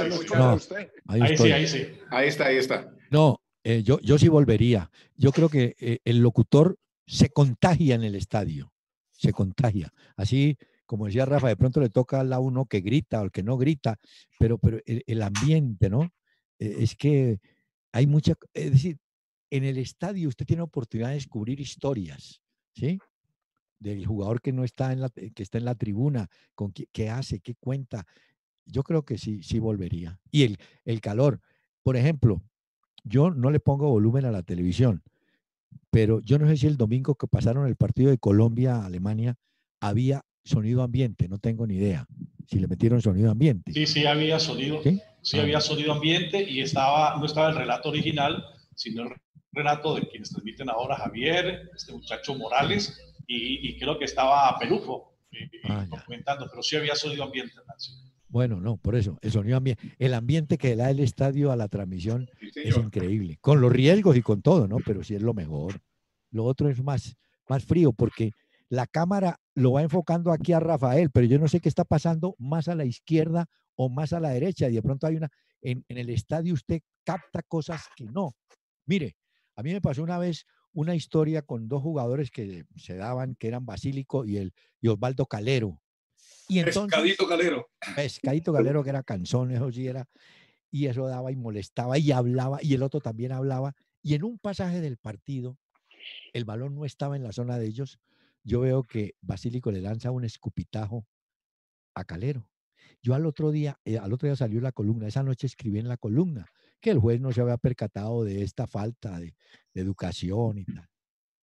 Ahí sí. Ahí está. No, yo sí volvería. Yo creo que el locutor se contagia en el estadio. Se contagia. Así, como decía Rafa, de pronto le toca a uno que grita o el que no grita, pero el ambiente, ¿no? Es que hay mucha... Es decir, en el estadio usted tiene oportunidad de descubrir historias, ¿sí? Del jugador que no está que está en la tribuna, con qué hace, qué cuenta. Yo creo que sí volvería. Y el calor. Por ejemplo, yo no le pongo volumen a la televisión, pero yo no sé si el domingo que pasaron el partido de Colombia-Alemania había sonido ambiente, no tengo ni idea si le metieron sonido ambiente. Sí había sonido. Sí, había sonido ambiente y no estaba el relato original, sino el relato de quienes transmiten ahora, Javier, este muchacho Morales, y creo que estaba Pelufo comentando, pero sí había sonido ambiente. ¿Sí? Bueno, no, por eso, el sonido ambiente, el ambiente que da el estadio a la transmisión es increíble, con los riesgos y con todo, ¿no? Pero sí es lo mejor. Lo otro es más frío, porque la cámara lo va enfocando aquí a Rafael, pero yo no sé qué está pasando más a la izquierda o más a la derecha, y de pronto hay en el estadio usted capta cosas que no. Mire, a mí me pasó una vez una historia con 2 jugadores que se daban, que eran Basílico y Osvaldo Calero. Y entonces, Pescadito Calero, que era canzón, eso sí era, y eso daba y molestaba y hablaba, y el otro también hablaba, y en un pasaje del partido, el balón no estaba en la zona de ellos, yo veo que Basílico le lanza un escupitajo a Calero. Yo al otro día salió la columna, esa noche escribí en la columna que el juez no se había percatado de esta falta de educación y tal.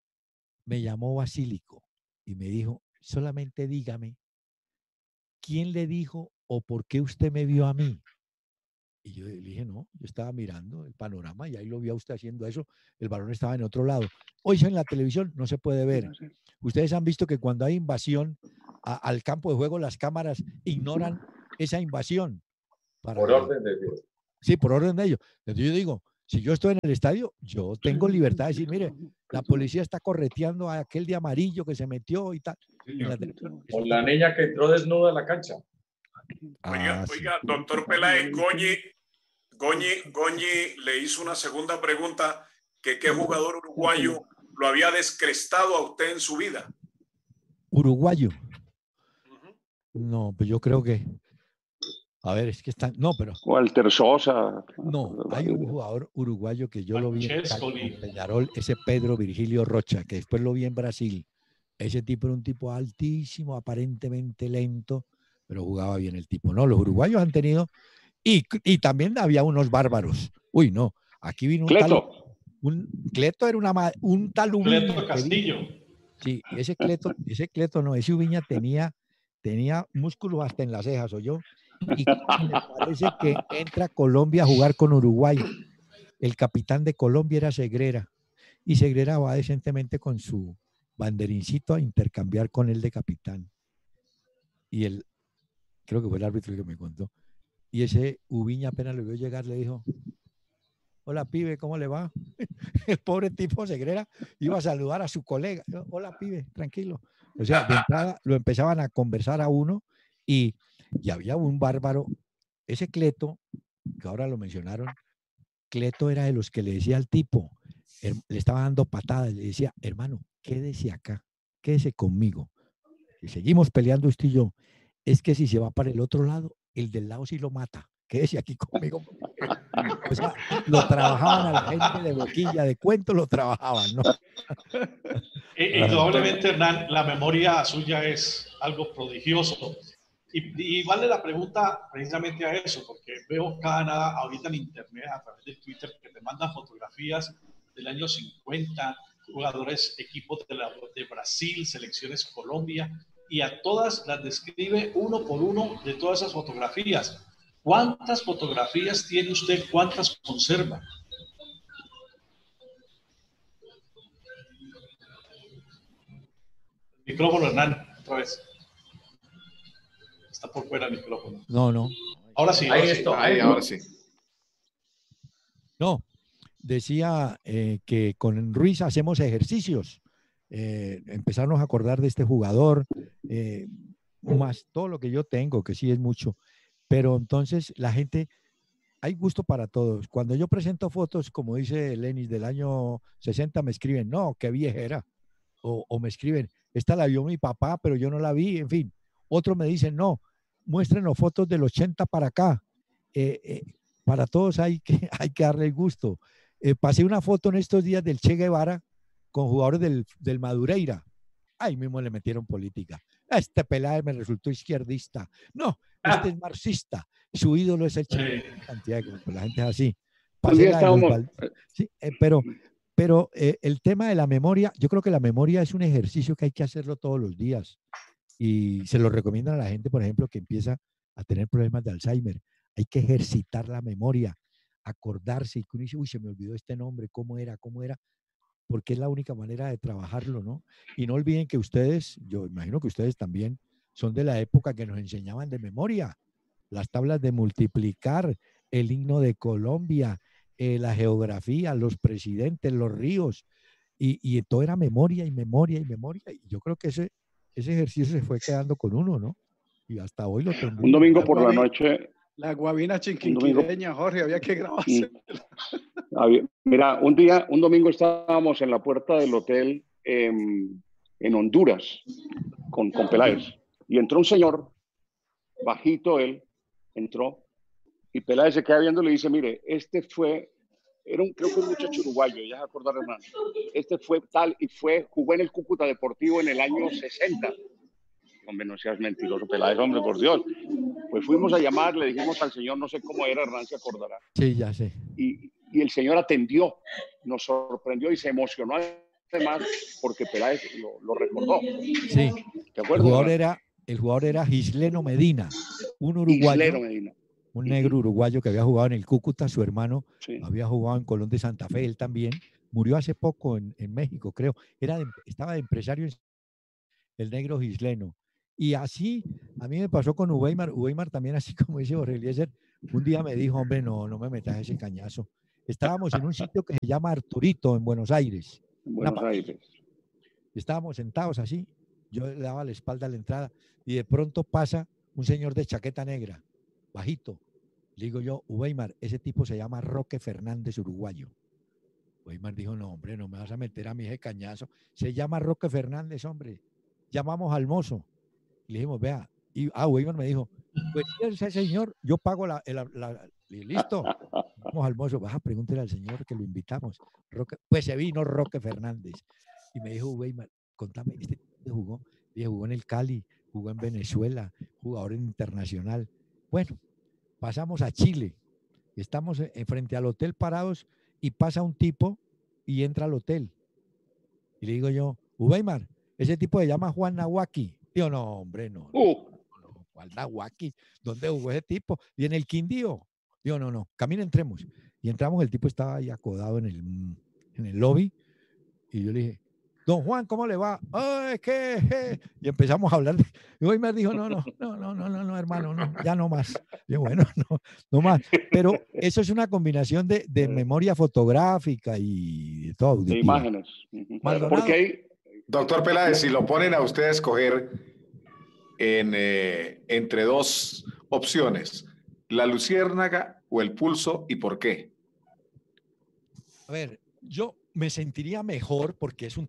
Me llamó Basílico y me dijo, solamente dígame, ¿quién le dijo o por qué usted me vio a mí? Y yo le dije, no, yo estaba mirando el panorama y ahí lo vi a usted haciendo eso, el balón estaba en otro lado. Hoy en la televisión no se puede ver. Ustedes han visto que cuando hay invasión al campo de juego, las cámaras ignoran esa invasión. Por orden de Dios. Sí, por orden de ellos. Entonces yo digo, si yo estoy en el estadio, yo tengo libertad de decir, mire, la policía está correteando a aquel de amarillo que se metió y tal. O la niña que entró desnuda a la cancha. Oiga, doctor Peláez, Goñi le hizo una segunda pregunta, que qué jugador uruguayo lo había descrestado a usted en su vida. ¿Uruguayo? No, pues yo creo que... A ver, es que están... No, pero... Walter Sosa. No, hay un jugador uruguayo que yo lo vi en Peñarol, ese Pedro Virgilio Rocha, que después lo vi en Brasil. Ese tipo era un tipo altísimo, aparentemente lento, pero jugaba bien el tipo. No, los uruguayos han tenido... Y también había unos bárbaros. Uy, no, aquí vino un Cleto. Cleto era un tal Ubiña. Cleto Castillo. Sí, ese Cleto no, ese Ubiña tenía músculos hasta en las cejas, ¿oyó? Y me parece que entra a Colombia a jugar con Uruguay. El capitán de Colombia era Segrera. Y Segrera va decentemente con su banderincito a intercambiar con él de capitán. Y él, creo que fue el árbitro que me contó. Y ese Ubiña apenas lo vio llegar, le dijo: hola, pibe, ¿cómo le va? El pobre tipo Segrera iba a saludar a su colega. Hola, pibe, tranquilo. O sea, de entrada lo empezaban a conversar a uno y había un bárbaro. Ese Cleto, que ahora lo mencionaron, Cleto era de los que le decía al tipo, le estaba dando patadas, le decía: hermano, quédese acá, quédese conmigo. Y seguimos peleando usted y yo. Es que si se va para el otro lado, el del lado sí lo mata. Quédese aquí conmigo. O sea, lo trabajaban a la gente de boquilla, de cuento lo trabajaban, ¿no? Indudablemente, Hernán, la memoria suya es algo prodigioso. Y vale la pregunta precisamente a eso, porque veo cada ahorita en internet, a través de Twitter, que te mandan fotografías del año 50, jugadores, equipos de Brasil, selecciones Colombia, y a todas las describe uno por uno de todas esas fotografías. ¿Cuántas fotografías tiene usted? ¿Cuántas conserva? Micrófono, Hernán, otra vez. Está por fuera el micrófono. No. Ahora sí. Ahora sí. No, decía que con Ruiz hacemos ejercicios. Empezarnos a acordar de este jugador, más todo lo que yo tengo, que sí es mucho. Pero entonces la gente, hay gusto para todos. Cuando yo presento fotos, como dice Lenis, del año 60, me escriben, no, qué viejera. O me escriben, esta la vio mi papá, pero yo no la vi, en fin. Otros me dicen, no, muéstrenos fotos del 80 para acá. Para todos hay que darle el gusto. Pasé una foto en estos días del Che Guevara con jugadores del Madureira. Ahí mismo le metieron política. Este Peláez me resultó izquierdista. No, este es marxista. Su ídolo es el Che. Santiago, pues la gente es así. Sí, pero el tema de la memoria, yo creo que la memoria es un ejercicio que hay que hacerlo todos los días. Y se lo recomiendan a la gente, por ejemplo, que empieza a tener problemas de Alzheimer. Hay que ejercitar la memoria, acordarse y que uno dice, uy, se me olvidó este nombre, ¿cómo era? Porque es la única manera de trabajarlo, ¿no? Y no olviden que ustedes, yo imagino que ustedes también son de la época que nos enseñaban de memoria, las tablas de multiplicar, el himno de Colombia, la geografía, los presidentes, los ríos, y todo era memoria y memoria y memoria. Y yo creo que ese ejercicio se fue quedando con uno, ¿no? Y hasta hoy lo tengo. Un domingo por la noche. La guabina chinquinquireña, Jorge, había que grabarse. Mira, un domingo estábamos en la puerta del hotel en Honduras con Peláez. Y entró un señor, bajito él, entró, y Peláez se queda viendo y le dice, mire, creo que un muchacho uruguayo, ya se acordarán, hermano. Este fue tal y jugó en el Cúcuta Deportivo en el año 60. Hombre, no seas mentiroso, Peláez, hombre, por Dios. Pues fuimos a llamar, le dijimos al señor, no sé cómo era, Hernán se acordará. Sí, ya sé. Y el señor atendió, nos sorprendió y se emocionó además porque Peláez lo recordó. Sí, ¿Te acuerdas? El jugador era Gisleno Medina, un uruguayo, un negro uruguayo que había jugado en el Cúcuta, su hermano había jugado en Colón de Santa Fe, él también, murió hace poco en México, creo, estaba de empresario el negro Gisleno. Y así, a mí me pasó con Uweimar también, así como dice Jorge Eliezer, Un día me dijo, hombre, no me metas ese cañazo. Estábamos en un sitio que se llama Arturito, en Buenos Aires. En Buenos Aires. Estábamos sentados así, yo le daba la espalda a la entrada y de pronto pasa un señor de chaqueta negra, bajito. Le digo yo, Weimar, ese tipo se llama Roque Fernández, uruguayo. Weimar dijo, no, hombre, no me vas a meter a mí ese cañazo. Se llama Roque Fernández, hombre. Llamamos al mozo. Y le dijimos, vea. Y Weimar me dijo, pues ese señor, yo pago y listo. Vamos al mozo, vas a preguntarle al señor que lo invitamos. Roque, pues se vino Roque Fernández. Y me dijo, Weimar, contame, ¿este jugó? Y jugó en el Cali, jugó en Venezuela, jugador internacional. Bueno, pasamos a Chile. Estamos frente al hotel parados y pasa un tipo y entra al hotel. Y le digo yo, Weimar, ese tipo se llama Juan Nawaki. Digo, no, hombre, no. Juan Nawaki, ¿dónde jugó ese tipo? Y en el Quindío. Digo, no, camina, entremos. Y entramos, el tipo estaba ahí acodado en el lobby. Y yo le dije, don Juan, ¿cómo le va? ¡Ay, qué! Y empezamos a hablar. Y Weimar dijo, no, hermano, no, ya no más. Y yo, bueno, no más. Pero eso es una combinación de memoria fotográfica y de todo. De imágenes. Porque doctor Peláez, si lo ponen a usted a escoger entre dos opciones, la luciérnaga o el pulso, ¿y por qué? A ver, yo me sentiría mejor porque es un...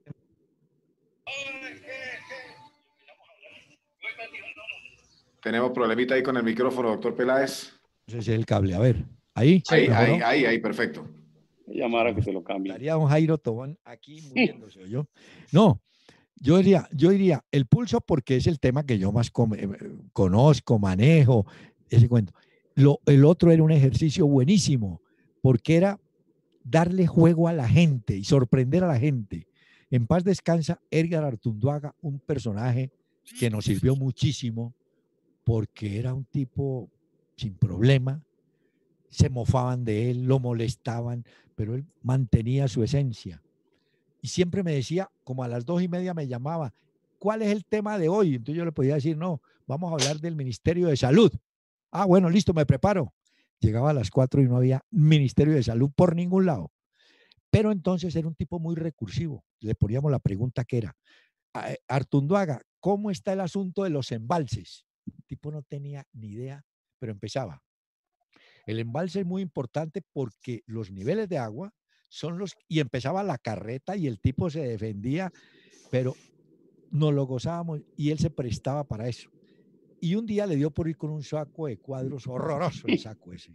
Tenemos problemita ahí con el micrófono, doctor Peláez. Ese es el cable, a ver. Ahí. Ahí, perfecto. Llamar que te lo cambie. Estaría don Jairo Tobón aquí muriéndose, yo. No, yo diría el pulso porque es el tema que yo más conozco, manejo, ese cuento. El otro era un ejercicio buenísimo porque era darle juego a la gente y sorprender a la gente. En paz descansa Edgar Artunduaga, un personaje que nos sirvió muchísimo porque era un tipo sin problema, se mofaban de él, lo molestaban, pero él mantenía su esencia. Y siempre me decía, como a las 2:30 me llamaba, ¿cuál es el tema de hoy? Entonces yo le podía decir, no, vamos a hablar del Ministerio de Salud. Ah, bueno, listo, me preparo. Llegaba a las 4 y no había Ministerio de Salud por ningún lado. Pero entonces era un tipo muy recursivo. Le poníamos la pregunta que era, Artunduaga, ¿cómo está el asunto de los embalses? El tipo no tenía ni idea, pero empezaba. El embalse es muy importante porque los niveles de agua son los... Y empezaba la carreta y el tipo se defendía, pero nos lo gozábamos y él se prestaba para eso. Y un día le dio por ir con un saco de cuadros, horroroso el saco ese.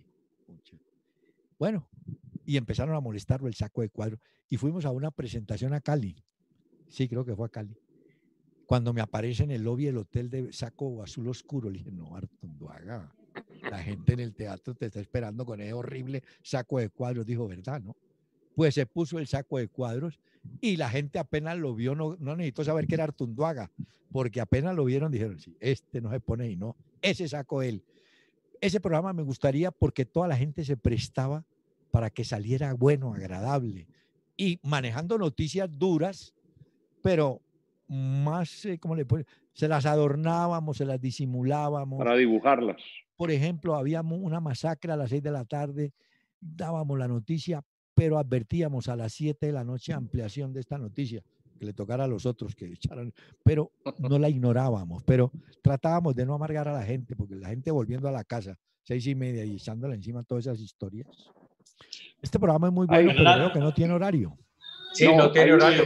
Bueno, y empezaron a molestarlo el saco de cuadros. Y fuimos a una presentación a Cali. Sí, creo que fue a Cali. Cuando me aparece en el lobby del hotel de saco azul oscuro, le dije, no, Artunduaga, la gente en el teatro te está esperando con ese horrible saco de cuadros. Dijo, ¿verdad, no? Pues se puso el saco de cuadros y la gente apenas lo vio, no necesitó saber que era Artunduaga, porque apenas lo vieron, dijeron, sí, este no se pone y no, ese sacó él. Ese programa me gustaría porque toda la gente se prestaba para que saliera bueno, agradable y manejando noticias duras, pero más, ¿cómo le ponen? Se las adornábamos, se las disimulábamos. Para dibujarlas. Por ejemplo, había una masacre a las 6 de la tarde, dábamos la noticia, pero advertíamos a las 7 de la noche ampliación de esta noticia, que le tocara a los otros que echaran, pero no la ignorábamos, pero tratábamos de no amargar a la gente, porque la gente volviendo a la casa, 6:30 y echándole encima todas esas historias. Este programa es muy bueno, pero creo que no tiene horario. Sí, no tiene horario.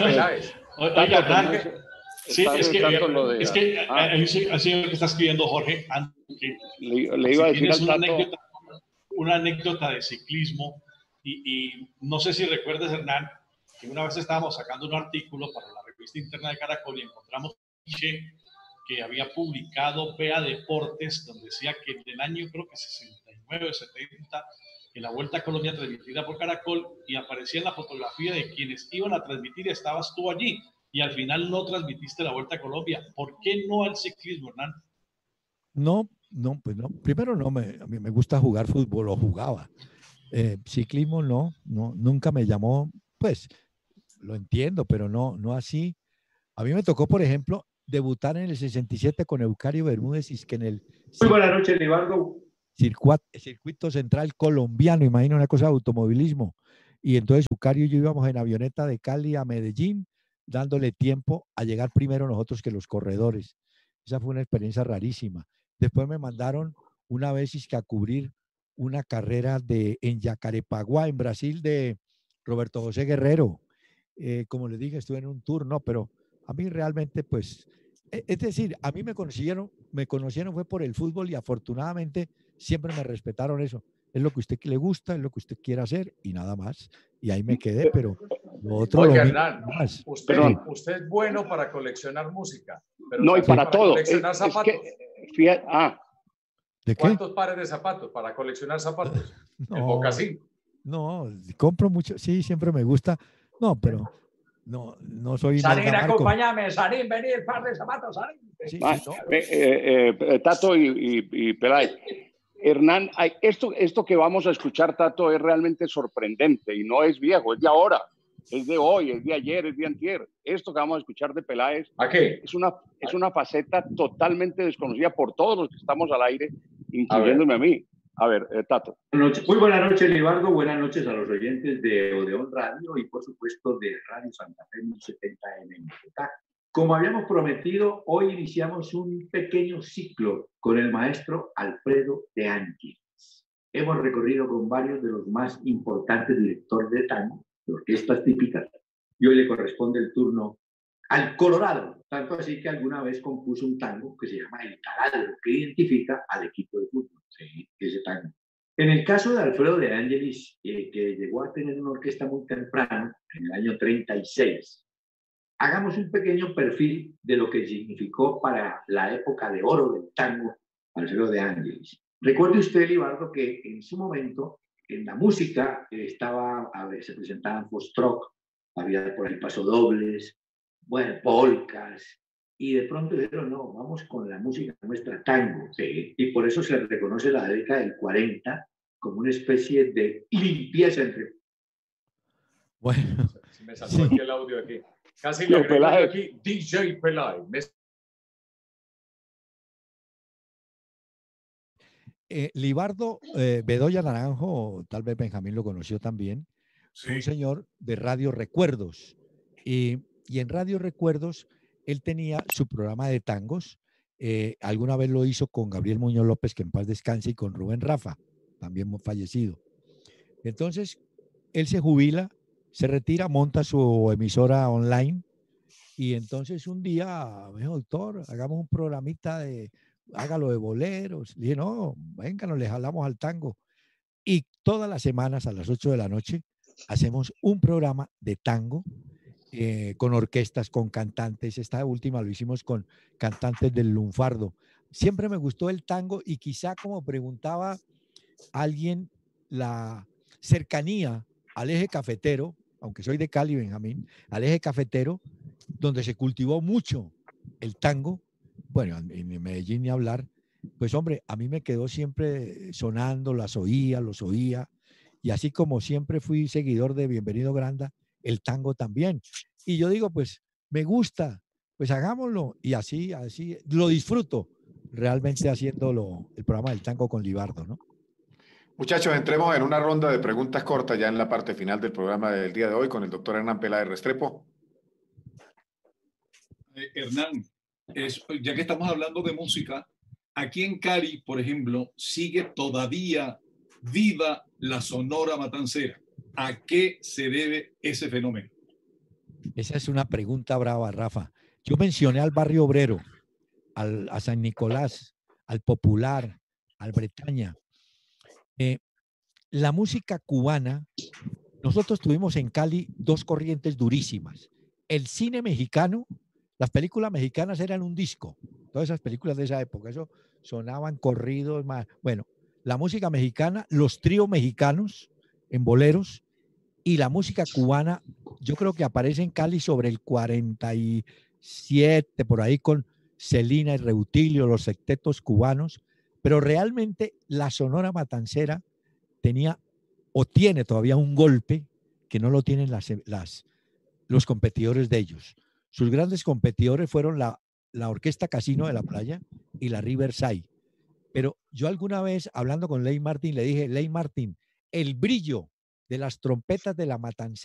Oiga, sí, es que así que está escribiendo Jorge, le iba a decir una anécdota de ciclismo y no sé si recuerdas, Hernán, que una vez estábamos sacando un artículo para la revista interna de Caracol y encontramos que había publicado Vea Deportes, donde decía que en el año creo que 69 o 70 en la Vuelta a Colombia transmitida por Caracol y aparecía en la fotografía de quienes iban a transmitir, estabas tú allí y al final no transmitiste la Vuelta a Colombia. ¿Por qué no al ciclismo, Hernán? No, pues no. Primero a mí me gusta jugar fútbol, o jugaba. Ciclismo no, nunca me llamó, pues lo entiendo, pero no así. A mí me tocó, por ejemplo, debutar en el 67 con Eucario Bermúdez y es que en el... Muy buenas noches, Libardo. circuito central colombiano, imagina una cosa de automovilismo. Y entonces Zucario y yo íbamos en avioneta de Cali a Medellín, dándole tiempo a llegar primero nosotros que los corredores. Esa fue una experiencia rarísima. Después me mandaron una vez a cubrir una carrera en Jacarepaguá, en Brasil, de Roberto José Guerrero. Como les dije, estuve en un tour, no, pero a mí realmente, pues, es decir, a mí me conocieron fue por el fútbol y afortunadamente siempre me respetaron eso. Es lo que a usted le gusta, es lo que usted quiere hacer y nada más. Y ahí me quedé, pero lo otro... Oye, Hernán, usted es bueno para coleccionar música. Pero no, y para todo. Coleccionar zapatos. ¿De qué? ¿Cuántos pares de zapatos para coleccionar zapatos? No, el mocasín. No, compro mucho, sí, siempre me gusta. No, pero no soy... Sarín, acompáñame, Sarín, vení el par de zapatos, Sarín. Sí, Tato y Peláez. Hernán, esto que vamos a escuchar, Tato, es realmente sorprendente y no es viejo, es de ahora, es de hoy, es de ayer, es de antier. Esto que vamos a escuchar de Peláez es una faceta totalmente desconocida por todos los que estamos al aire, incluyéndome a mí. A ver, Tato. Muy buenas noches, Libardo. Buenas noches a los oyentes de Odeón Radio y, por supuesto, de Radio Santa Fe 1070M en Bogotá. Como habíamos prometido, hoy iniciamos un pequeño ciclo con el maestro Alfredo de Ángeles. Hemos recorrido con varios de los más importantes directores de tango, de orquestas típicas, y hoy le corresponde el turno al Colorado, tanto así que alguna vez compuso un tango que se llama El Taladro, que identifica al equipo de fútbol, sí, ese tango. En el caso de Alfredo de Ángeles, que llegó a tener una orquesta muy temprano, en el año 36, hagamos un pequeño perfil de lo que significó para la época de oro del tango Alfredo de Ángeles. Recuerde usted, Libardo, que en su momento en la música se presentaban post-rock, había por ahí pasodobles, bueno, polcas, y de pronto dijeron, no, vamos con la música nuestra, tango. Sí. Y por eso se reconoce la década del 40 como una especie de limpieza entre... Bueno. Se me saltó aquí el audio aquí. Casi le agrego aquí DJ Peláez. Libardo Bedoya Naranjo, tal vez Benjamín lo conoció también, sí. Un señor de Radio Recuerdos. Y en Radio Recuerdos él tenía su programa de tangos. Alguna vez lo hizo con Gabriel Muñoz López, que en paz descanse, y con Rubén Rafa, también fallecido. Entonces, él se jubila, se retira, monta su emisora online y entonces un día me dijo, doctor, hagamos un programita hágalo de boleros. Le dije, no, venga, nos le jalamos al tango. Y todas las semanas a las 8 de la noche hacemos un programa de tango con orquestas, con cantantes. Esta última lo hicimos con cantantes del lunfardo. Siempre me gustó el tango y quizá, como preguntaba alguien, la cercanía al eje cafetero, aunque soy de Cali, Benjamín, al eje cafetero, donde se cultivó mucho el tango, bueno, en Medellín ni hablar, pues hombre, a mí me quedó siempre sonando, los oía, y así como siempre fui seguidor de Bienvenido Granda, el tango también. Y yo digo, pues, me gusta, pues hagámoslo, y así lo disfruto realmente haciendo el programa del tango con Libardo, ¿no? Muchachos, entremos en una ronda de preguntas cortas ya en la parte final del programa del día de hoy con el doctor Hernán Peláez Restrepo. Hernán, ya que estamos hablando de música, aquí en Cali, por ejemplo, sigue todavía viva la Sonora Matancera. ¿A qué se debe ese fenómeno? Esa es una pregunta brava, Rafa. Yo mencioné al Barrio Obrero, a San Nicolás, al Popular, al Bretaña. La música cubana, nosotros tuvimos en Cali dos corrientes durísimas. El cine mexicano, las películas mexicanas eran un disco, todas esas películas de esa época, eso sonaban corridos más. Bueno, la música mexicana, los tríos mexicanos en boleros y la música cubana, yo creo que aparece en Cali sobre el 47, por ahí con Celina y Reutilio, los sectetos cubanos, pero realmente la Sonora Matancera tenía o tiene todavía un golpe que no lo tienen los competidores de ellos. Sus grandes competidores fueron la Orquesta Casino de la Playa y la Riverside. Pero yo alguna vez, hablando con Ley Martin, le dije, Ley Martin, el brillo de las trompetas de la Matancera